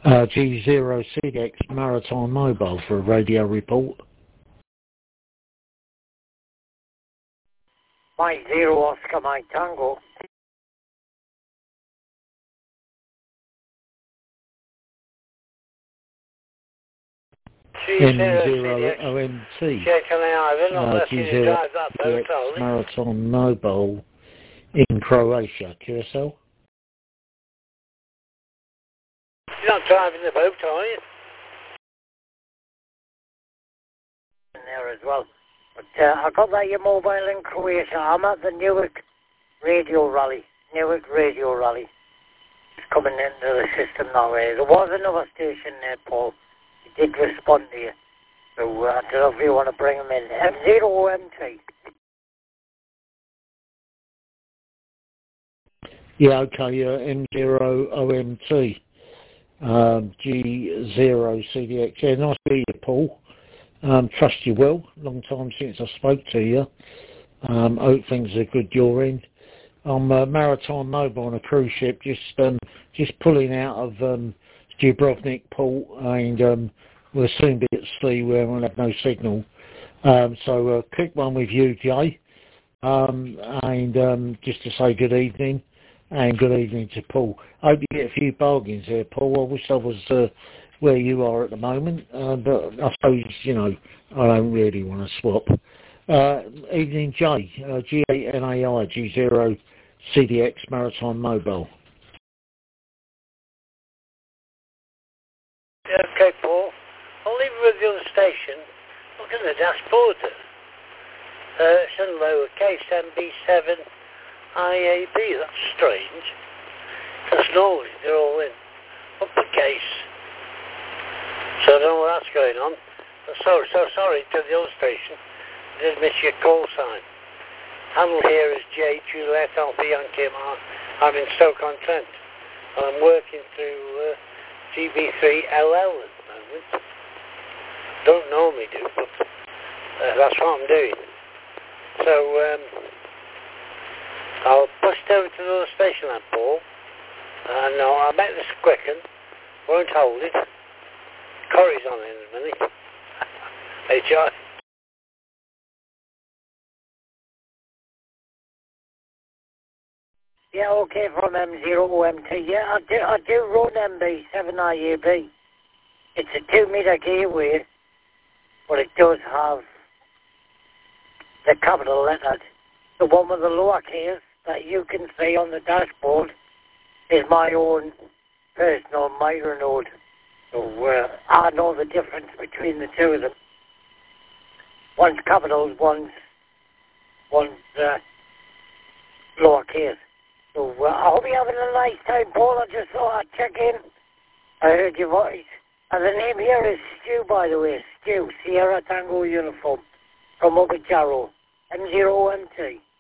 G0CDX Maritime Mobile for a radio report. Mike 0 Oscar Mike Tango. M0OMT. G0CDX Maritime Mobile in Croatia. QSL? You're not driving the boat, are you? In there as well. But I got that your mobile in Croatia. I'm at the Newark Radio Rally. Newark Radio Rally. It's coming into the system now. There was another station there, Paul. He did respond to you. So I don't know if you want to bring him in. M0OMT. Yeah, okay, M0OMT. G0CDX. Yeah, nice to meet you, Paul. Trust you well. Long time since I spoke to you. Hope things are good your end. I'm a Maritime Mobile on a cruise ship, just pulling out of Dubrovnik port, and we'll soon be at sea where we'll have no signal. So a quick one with you, Jay, and just to say good evening. And good evening to Paul. I hope you get a few bargains there, Paul. I wish I was where you are at the moment, but I suppose, you know, I don't really want to swap. Evening, Jay, G8NAI, G0CDX Maritime Mobile. Okay, Paul. I'll leave it with the other station. Look at the dashboard there. It's in lowercase MB7. IAB, that's strange. Because normally they're all in uppercase. So I don't know what that's going on. So sorry to the other station. I did miss your call sign. Handle here is J Juliet Alpha Yankee Mar. I'm in Stoke-on-Trent. And I'm working through GB3LL at the moment. Don't normally do, but that's what I'm doing. So I'll push over to the other station then, Paul. And I'll make this quicken. Won't hold it. Corrie's on in a minute. Hey, Charlie. Yeah, okay, from M0OMT. Yeah, I do run MB7IAB. It's a 2-meter gearway, but it does have the capital letters. The one with the lowercase that you can see on the dashboard is my own personal micronode. So I know the difference between the two of them. One's capitals, one's lowercase. So I hope you're having a nice time, Paul. I just thought I'd check in. I heard your voice. And the name here is Stu, by the way. Stu, Sierra Tango Uniform, from Upper Jarrow, M0OMT.